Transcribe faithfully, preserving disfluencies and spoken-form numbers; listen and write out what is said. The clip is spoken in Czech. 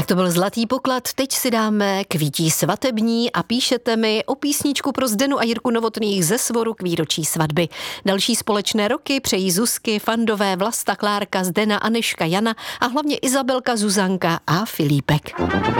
To byl Zlatý poklad, teď si dáme kvítí svatební a píšete mi o písničku pro Zdenu a Jirku Novotných ze Svoru k výročí svatby. Další společné roky přejí Zuzky, Fandové, Vlasta, Klárka, Zdena, Aneška, Jana a hlavně Izabelka, Zuzanka a Filipek.